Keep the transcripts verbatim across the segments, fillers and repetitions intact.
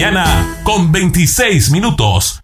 mañana con veintiséis minutos.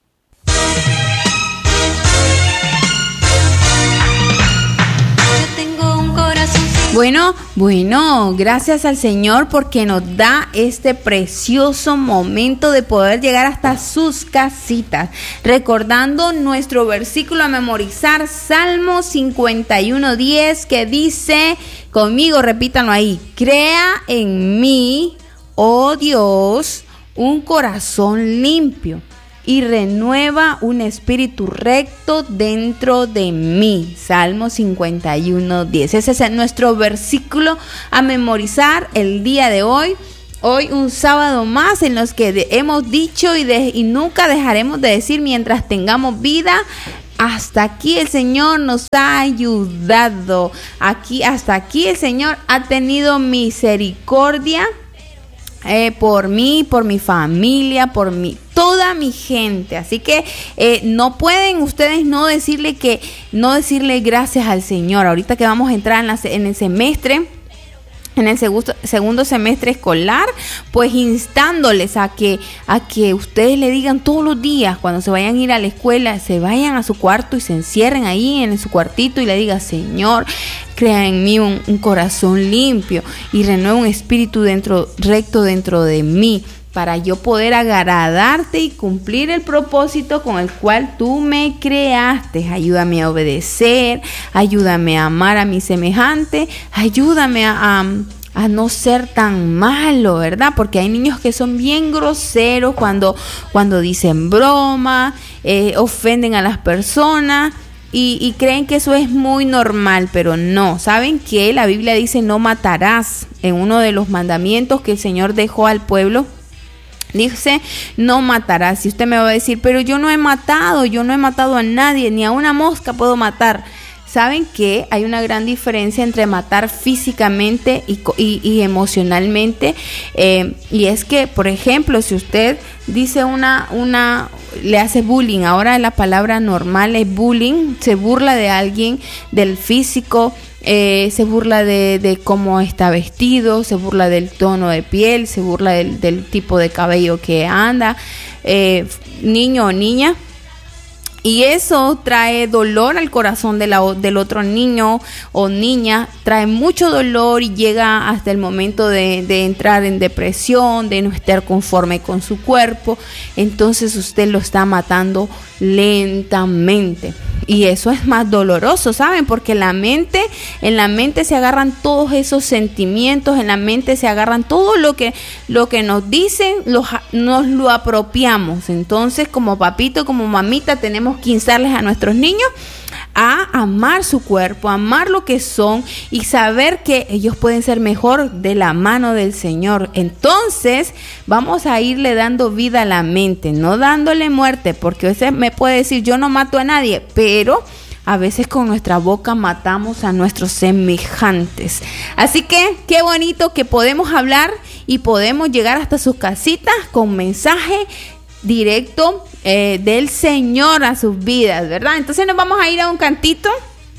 Bueno, bueno, gracias al Señor porque nos da este precioso momento de poder llegar hasta sus casitas, recordando nuestro versículo a memorizar, Salmo cincuenta y uno diez, que dice, conmigo, repítanlo ahí: crea en mí, oh Dios, un corazón limpio y renueva un espíritu recto dentro de mí. Salmo cincuenta y uno diez. Ese es nuestro versículo a memorizar el día de hoy. Hoy un sábado más en los que de, hemos dicho y, de, y nunca dejaremos de decir mientras tengamos vida. Hasta aquí el Señor nos ha ayudado. Aquí, hasta aquí el Señor ha tenido misericordia Eh, por mí, por mi familia, por mi, toda mi gente. Así que eh, no pueden ustedes no decirle que, no decirle gracias al Señor. Ahorita que vamos a entrar en, la, en el semestre, en el segundo, segundo semestre escolar, pues instándoles a que, a que ustedes le digan todos los días, cuando se vayan a ir a la escuela, se vayan a su cuarto y se encierren ahí en su cuartito y le digan: Señor, crea en mí un, un corazón limpio y renueva un espíritu dentro, recto dentro de mí, para yo poder agradarte y cumplir el propósito con el cual tú me creaste. Ayúdame a obedecer, ayúdame a amar a mi semejante, ayúdame a, a, a no ser tan malo, ¿verdad? Porque hay niños que son bien groseros cuando, cuando dicen broma, eh, ofenden a las personas. Y, y creen que eso es muy normal, pero no. ¿Saben qué? La Biblia dice: no matarás. En uno de los mandamientos que el Señor dejó al pueblo, dice: no matarás. Y usted me va a decir: pero yo no he matado, yo no he matado a nadie, ni a una mosca puedo matar. ¿Saben qué? Hay una gran diferencia entre matar físicamente y, y, y emocionalmente. Eh, y es que, por ejemplo, si usted dice una, una, le hace bullying, ahora la palabra normal es bullying, se burla de alguien, del físico, eh, se burla de, de cómo está vestido, se burla del tono de piel, se burla del, del tipo de cabello que anda, eh, niño o niña. Y eso trae dolor al corazón de la, del otro niño o niña, trae mucho dolor y llega hasta el momento de, de entrar en depresión, de no estar conforme con su cuerpo. Entonces usted lo está matando lentamente. Y eso es más doloroso, ¿saben? Porque la mente, en la mente se agarran todos esos sentimientos, en la mente se agarran todo lo que, lo que nos dicen, los, nos lo apropiamos. Entonces, como papito, como mamita, tenemos que instarles a nuestros niños a amar su cuerpo, a amar lo que son y saber que ellos pueden ser mejor de la mano del Señor. Entonces vamos a irle dando vida a la mente, no dándole muerte, porque a veces me puede decir: yo no mato a nadie, pero a veces con nuestra boca matamos a nuestros semejantes. Así que qué bonito que podemos hablar y podemos llegar hasta sus casitas con mensaje directo eh, del Señor a sus vidas, ¿verdad? Entonces nos vamos a ir a un cantito,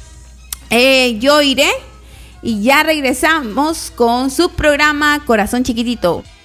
eh, yo iré, y ya regresamos con su programa Corazón Chiquitito.